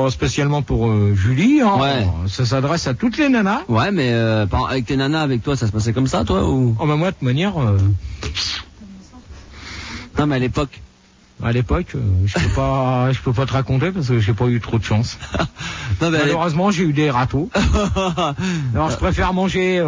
pas spécialement pour Julie, hein. Ouais. Ça s'adresse à toutes les nanas. Ouais, mais avec tes nanas, avec toi, ça se passait comme ça, toi, ou? Oh, bah, moi, de toute manière, Non, mais à l'époque. je peux pas te raconter parce que j'ai pas eu trop de chance. Non, mais Malheureusement, j'ai eu des râteaux. Alors, je préfère manger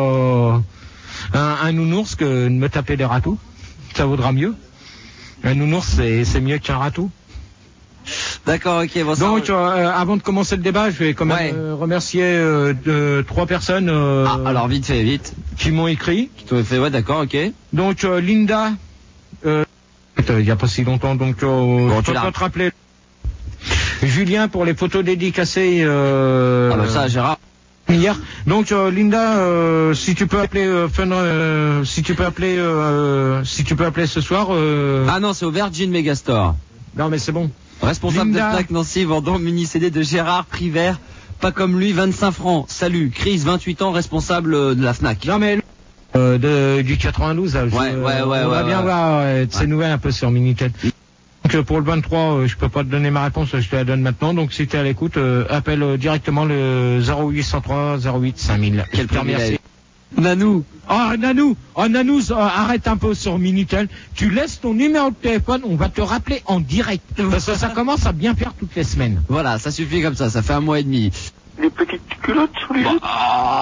un nounours que de me taper des râteaux. Ça vaudra mieux. Un nounours, c'est mieux qu'un râteau. D'accord, ok. Bon, donc, avant de commencer le débat, je vais quand même remercier 3 personnes alors vite fait, vite. Qui m'ont écrit. Qui t'ont fait, ouais, d'accord, ok. Donc, Linda, il y a pas si longtemps, donc je peux pas te rappeler. Julien pour les photos dédicacées. Ah bah ça, Gérard. Hier. Donc Linda, si tu peux appeler si tu peux appeler ce soir. Ah non, c'est au Virgin Megastore. Non mais c'est bon. Responsable Linda... de Fnac Nancy, vendant mini CD de Gérard, prix vert, pas comme lui, 25 francs. Salut, Chris, 28 ans, responsable de la Fnac. Non mais du 92, là, on va bien voir ces nouvelles un peu sur Minitel. Donc pour le 23, je peux pas te donner ma réponse, je te la donne maintenant. Donc si tu es à l'écoute, appelle directement le 0803 08 5000. Quel merci. Nanou. Nanou, arrête un peu sur Minitel. Tu laisses ton numéro de téléphone, on va te rappeler en direct. Parce que ça commence à bien faire toutes les semaines. Voilà, ça suffit comme ça fait 1 mois et demi. Les petites culottes sous les yeux.